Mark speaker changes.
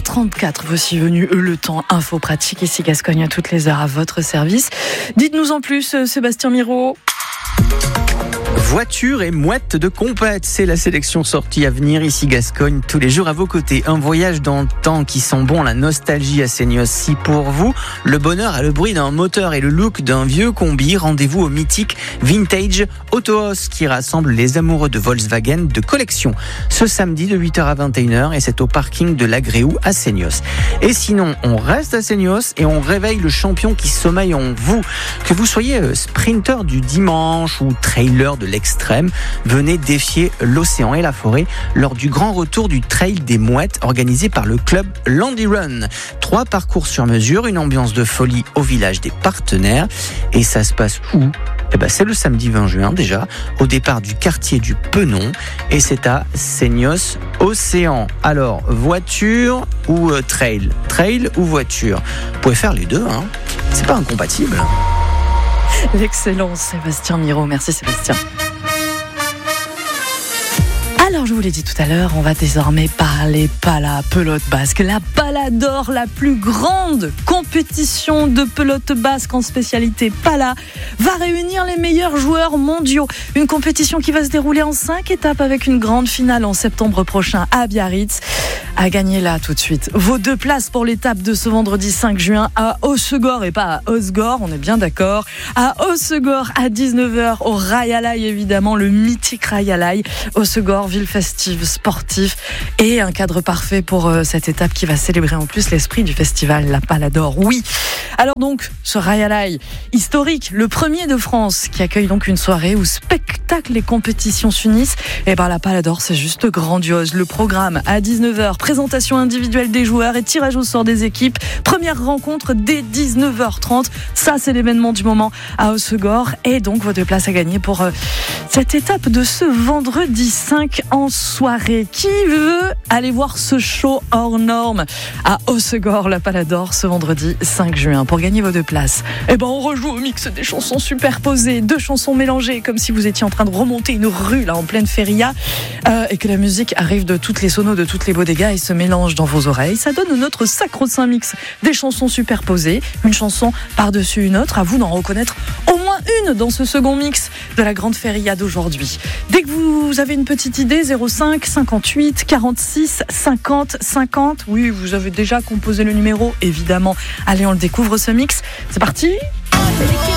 Speaker 1: 8h34, voici venu le temps info pratique. Ici Gascogne à toutes les heures à votre service. Dites-nous en plus, Sébastien Miro.
Speaker 2: Voiture et mouette de compète, c'est la sélection sortie à venir ici Gascogne, tous les jours à vos côtés. Un voyage dans le temps qui sent bon, la nostalgie à Seignos. Si pour vous, le bonheur a le bruit d'un moteur et le look d'un vieux combi, rendez-vous au mythique Vintage Autohaus qui rassemble les amoureux de Volkswagen de collection. Ce samedi de 8h à 21h et c'est au parking de l'Agréou à Seignos. Et sinon, on reste à Seignos et on réveille le champion qui sommeille en vous. Que vous soyez sprinter du dimanche ou trailer de l'extrême, venez défier l'océan et la forêt lors du grand retour du Trail des Mouettes organisé par le club Landy Run. 3 parcours sur mesure, une ambiance de folie au village des partenaires. Et ça se passe où ? C'est le samedi 20 juin déjà, au départ du quartier du Penon, et c'est à Seignos Océan. Alors, voiture ou trail ? Trail ou voiture ? Vous pouvez faire les deux, hein ? C'est pas incompatible.
Speaker 1: L'excellent Sébastien Miro, merci Sébastien. Alors, je vous l'ai dit tout à l'heure, on va désormais parler Pala, pelote basque. La Pala d'Or, la plus grande compétition de pelote basque en spécialité Pala, va réunir les meilleurs joueurs mondiaux. Une compétition qui va se dérouler en 5 étapes avec une grande finale en septembre prochain à Biarritz. À gagner là tout de suite vos 2 places pour l'étape de ce vendredi 5 juin à Hossegor et pas à Osgore, on est bien d'accord. À Hossegor à 19h au Rayalay, évidemment, le mythique Rayalay. Hossegor, ville festive, sportif et un cadre parfait pour cette étape qui va célébrer en plus l'esprit du festival La Pala d'Or. Oui. Alors donc, ce Rayalay historique, le premier de France, qui accueille donc une soirée où spectacle et compétitions s'unissent. Et la Pala d'Or, c'est juste grandiose. Le programme à 19h, présentation individuelle des joueurs et tirage au sort des équipes. Première rencontre dès 19h30. Ça, c'est l'événement du moment à Hossegor. Et donc, vos 2 places à gagner pour cette étape de ce vendredi 5 en soirée. Qui veut aller voir ce show hors norme à Hossegor, la Pala d'Or, ce vendredi 5 juin? Pour gagner vos 2 places, on rejoue au mix des chansons superposées, 2 chansons mélangées, comme si vous étiez en train de remonter une rue là en pleine feria, et que la musique arrive de toutes les sonos, de toutes les bodegas et se mélange dans vos oreilles. Ça donne notre sacro-saint mix des chansons superposées, une chanson par-dessus une autre. À vous d'en reconnaître au moins une dans ce second mix de la grande feria d'aujourd'hui. Dès que vous avez une petite idée, 05 58 46 50 50. Oui, vous avez déjà composé le numéro, évidemment. Allez, on le découvre ce mix. C'est parti.